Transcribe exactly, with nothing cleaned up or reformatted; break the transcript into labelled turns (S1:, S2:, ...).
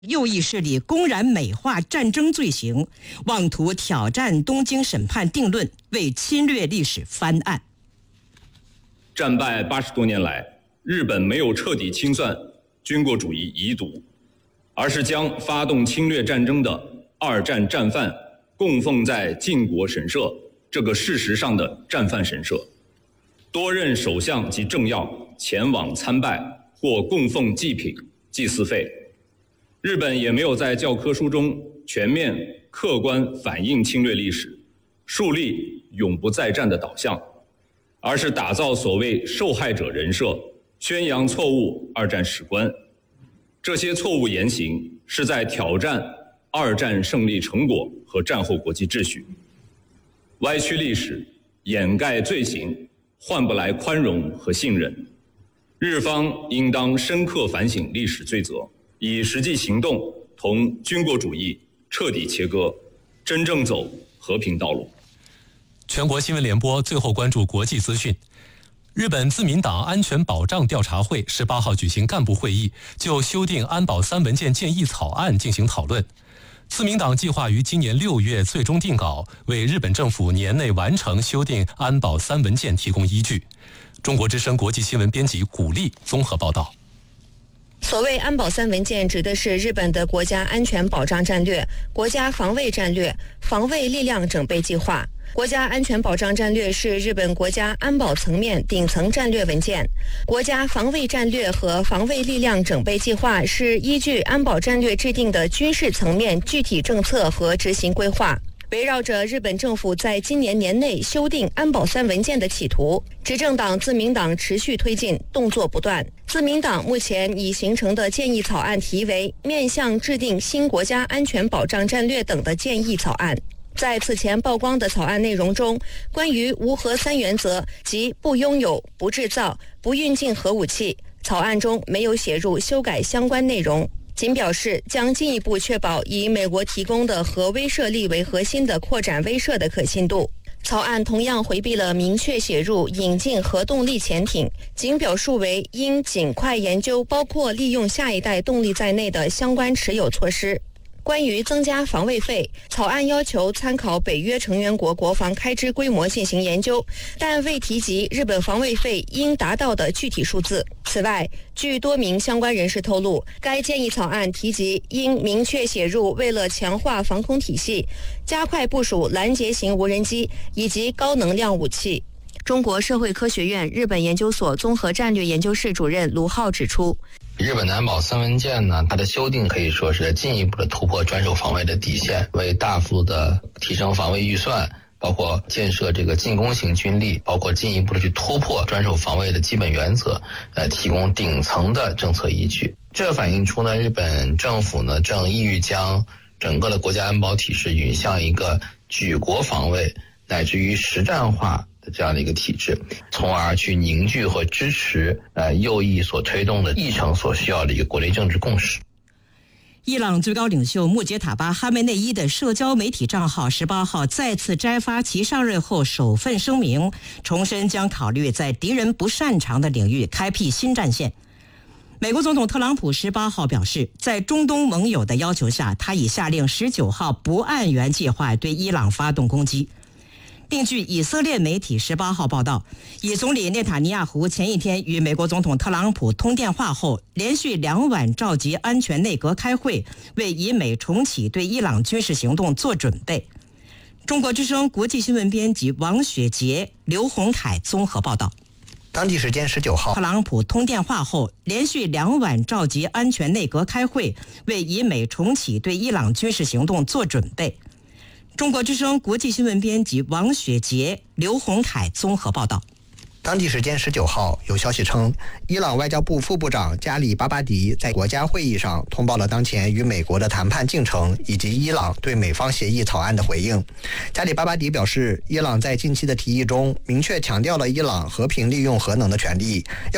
S1: 右翼势力公然美化战争罪行，妄图挑战东京审判定论，为侵略历史翻案。
S2: 战败八十多年来，日本没有彻底清算军国主义遗毒，而是将发动侵略战争的二战战犯供奉在靖国神社这个事实上的战犯神社，多任首相及政要前往参拜或供奉祭品、祭祀费。日本也没有在教科书中全面客观反映侵略历史，树立永不再战的导向，而是打造所谓受害者人设，宣扬错误二战史观。这些错误言行是在挑战二战胜利成果和战后国际秩序，歪曲历史，掩盖罪行，换不来宽容和信任。日方应当深刻反省历史罪责，以实际行动同军国主义彻底切割，真正走和平道路。
S3: 全国新闻联播最后关注国际资讯。日本自民党安全保障调查会十八号举行干部会议，就修订安保三文件建议草案进行讨论。自民党计划于今年六月最终定稿，为日本政府年内完成修订安保三文件提供依据。中国之声国际新闻编辑古丽综合报道。
S4: 所谓安保三文件指的是日本的国家安全保障战略、国家防卫战略、防卫力量整备计划。国家安全保障战略是日本国家安保层面顶层战略文件，国家防卫战略和防卫力量整备计划是依据安保战略制定的军事层面具体政策和执行规划。围绕着日本政府在今年年内修订安保三文件的企图，执政党自民党持续推进，动作不断。自民党目前已形成的建议草案题为面向制定新国家安全保障战略等的建议草案。在此前曝光的草案内容中，关于无核三原则及不拥有、不制造、不运进核武器，草案中没有写入修改相关内容，仅表示将进一步确保以美国提供的核威慑力为核心的扩展威慑的可信度。草案同样回避了明确写入引进核动力潜艇，仅表述为应尽快研究包括利用下一代动力在内的相关持有措施。关于增加防卫费，草案要求参考北约成员国国防开支规模进行研究，但未提及日本防卫费应达到的具体数字。此外，据多名相关人士透露，该建议草案提及应明确写入为了强化防空体系，加快部署拦截型无人机以及高能量武器。中国社会科学院日本研究所综合战略研究室主任卢浩指出，
S5: 日本的安保三文件呢，它的修订可以说是进一步的突破专守防卫的底线，为大幅的提升防卫预算，包括建设这个进攻型军力，包括进一步的去突破专守防卫的基本原则，呃，提供顶层的政策依据。这反映出呢，日本政府呢正意欲将整个的国家安保体制引向一个举国防卫乃至于实战化的这样的一个体制，从而去凝聚和支持呃右翼所推动的议程所需要的一个国内政治共识。
S1: 伊朗最高领袖穆杰塔巴·哈梅内伊的社交媒体账号十八号再次摘发其上任后首份声明，重申将考虑在敌人不擅长的领域开辟新战线。美国总统特朗普十八号表示，在中东盟友的要求下，他已下令十九号不按原计划对伊朗发动攻击。另据以色列媒体十八号报道，以总理内塔尼亚胡前一天与美国总统特朗普通电话后，连续两晚召集安全内阁开会，为以美重启对伊朗军事行动做准备。中国之声国际新闻编辑王雪杰、刘洪凯综合报道。
S6: 当地时间十九号，
S1: 特朗普通电话后，连续两晚召集安全内阁开会，为以美重启对伊朗军事行动做准备。中国之声国际新闻编辑王雪杰、刘洪凯综合报道。
S6: 当地时间十九号，有消息称，伊朗外交部副部长加里巴巴迪在国家会议上通报了当前与美国的谈判进程以及伊朗对美方协议草案的回应。加里巴巴迪表示，伊朗在近期的提议中明确强调了伊朗和平利用核能的权利，要